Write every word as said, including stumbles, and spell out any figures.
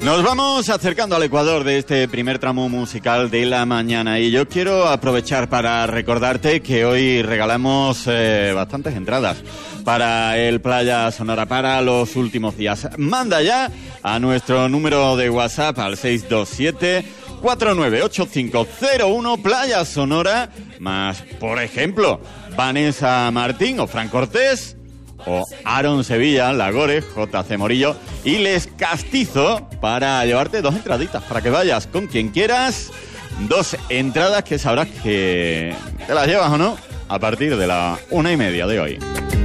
Nos vamos acercando al ecuador de este primer tramo musical de la mañana y yo quiero aprovechar para recordarte que hoy regalamos eh, bastantes entradas para el Playa Sonora para los últimos días. Manda ya a nuestro número de WhatsApp al seis dos siete, cuatro nueve ocho cinco cero uno Playa Sonora más, por ejemplo, Vanessa Martín o Fran Cortés o Aaron Sevilla, Lagore, J C Morillo y Les Castizo para llevarte dos entraditas para que vayas con quien quieras. Dos entradas que sabrás que te las llevas o no a partir de la una y media de hoy.